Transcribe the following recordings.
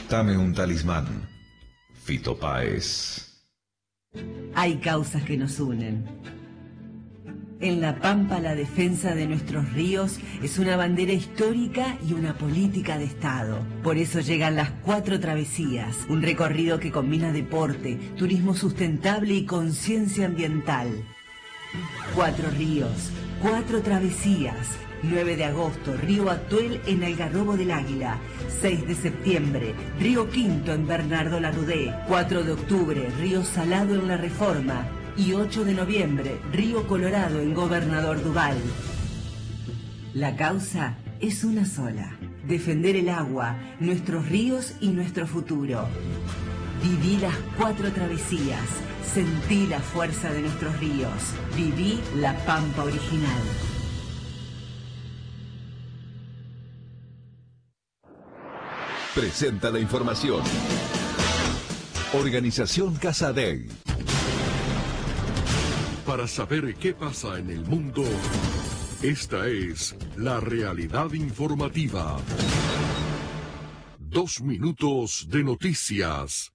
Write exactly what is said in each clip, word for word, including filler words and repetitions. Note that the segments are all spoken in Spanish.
Dame un talismán. Fito Páez. Hay causas que nos unen. En La Pampa, la defensa de nuestros ríos es una bandera histórica y una política de Estado. Por eso llegan las Cuatro Travesías, un recorrido que combina deporte, turismo sustentable y conciencia ambiental. Cuatro ríos, cuatro travesías. nueve de agosto, Río Atuel en Algarrobo del Águila. seis de septiembre, Río Quinto en Bernardo Larrudé. cuatro de octubre, Río Salado en La Reforma. Y ocho de noviembre, Río Colorado en Gobernador Duval. La causa es una sola: defender el agua, nuestros ríos y nuestro futuro. Viví las Cuatro Travesías, sentí la fuerza de nuestros ríos, viví la Pampa original. Presenta la información. Organización Casa Dei. Para saber qué pasa en el mundo, esta es la realidad informativa. Dos minutos de noticias.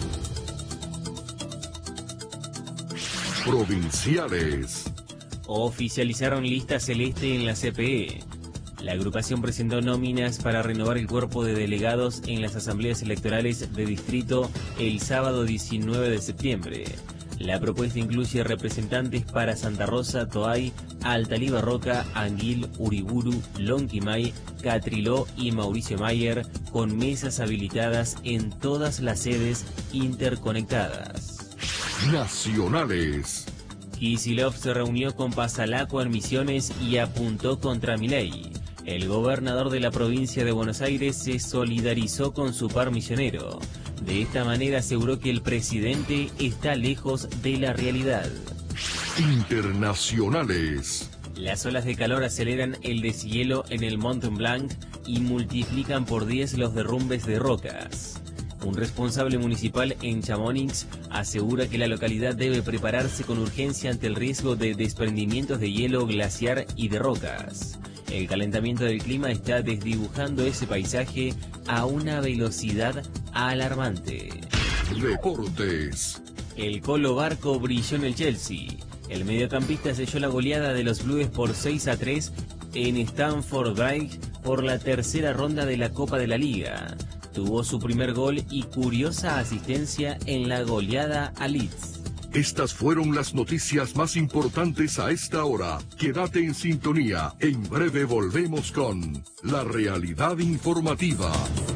Provinciales. Oficializaron lista celeste en la C P E. La agrupación presentó nóminas para renovar el cuerpo de delegados en las asambleas electorales de distrito el sábado diecinueve de septiembre. La propuesta incluye representantes para Santa Rosa, Toay, Altalí Barroca, Anguil, Uriburu, Lonquimay, Catriló y Mauricio Mayer, con mesas habilitadas en todas las sedes interconectadas. Nacionales. Kicillof se reunió con Pasalaco en Misiones y apuntó contra Milei. El gobernador de la provincia de Buenos Aires se solidarizó con su par misionero. De esta manera aseguró que el presidente está lejos de la realidad. Internacionales. Las olas de calor aceleran el deshielo en el Mont Blanc y multiplican por diez los derrumbes de rocas. Un responsable municipal en Chamonix asegura que la localidad debe prepararse con urgencia ante el riesgo de desprendimientos de hielo glaciar y de rocas. El calentamiento del clima está desdibujando ese paisaje a una velocidad alarmante. Deportes. El Colo Barco brilló en el Chelsea. El mediocampista selló la goleada de los Blues por seis a tres en Stamford Bridge por la tercera ronda de la Copa de la Liga. Tuvo su primer gol y curiosa asistencia en la goleada a Leeds. Estas fueron las noticias más importantes a esta hora. Quédate en sintonía. En breve volvemos con la realidad informativa.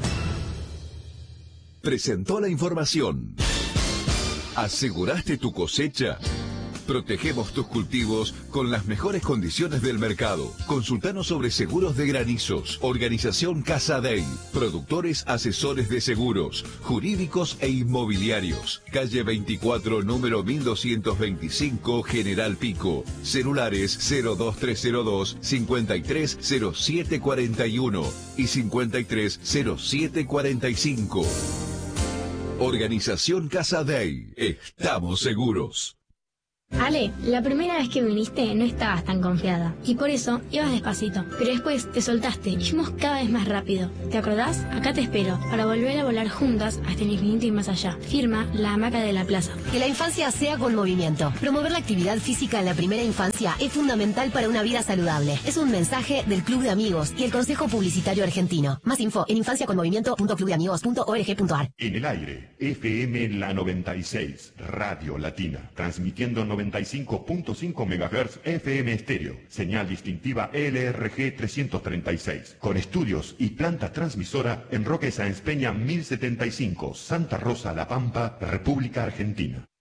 Presentó la información. ¿Aseguraste tu cosecha? Protegemos tus cultivos con las mejores condiciones del mercado. Consultanos sobre seguros de granizos. Organización Casa Dei. Productores asesores de seguros, jurídicos e inmobiliarios. Calle veinticuatro, número mil doscientos veinticinco, General Pico. Celulares cero dos tres cero dos, cincuenta y tres cero siete cuarenta y uno y cincuenta y tres cero siete cuarenta y cinco. Organización Casa Dei. Estamos seguros. Ale, la primera vez que viniste no estabas tan confiada y por eso ibas despacito, pero después te soltaste y fuimos cada vez más rápido. ¿Te acordás? Acá te espero para volver a volar juntas hasta el infinito y más allá. Firma La Hamaca de la Plaza. Que la infancia sea con movimiento. Promover la actividad física en la primera infancia es fundamental para una vida saludable. Es un mensaje del Club de Amigos y el Consejo Publicitario Argentino. Más info en infancia con movimiento punto club de amigos punto org punto ar. En el aire, F M La noventa y seis, Radio Latina, transmitiendo noventa y cinco punto cinco megahertz F M estéreo, señal distintiva L R G trescientos treinta y seis, con estudios y planta transmisora en Roque Sáenz Peña mil setenta y cinco, Santa Rosa, La Pampa, República Argentina.